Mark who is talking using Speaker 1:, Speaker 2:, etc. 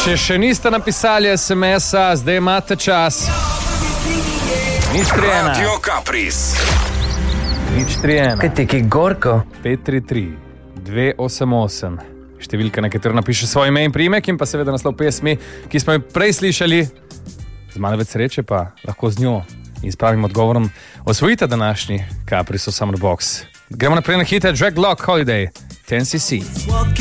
Speaker 1: Če še niste napisali SMS-a, zdaj imate čas. 031
Speaker 2: Radio Caprice.
Speaker 1: 031
Speaker 3: Kaj ti, ki gorko?
Speaker 1: 533 288. Številka, na katero napiše svoje ime in priimek in pa seveda naslov pesmi, ki smo jo prej slišali. Z malo več sreče pa lahko z njo in s pravim odgovorom osvojite današnji Caprice Summer Box. Gremo naprej na hite Drag Lock Holiday 10cc.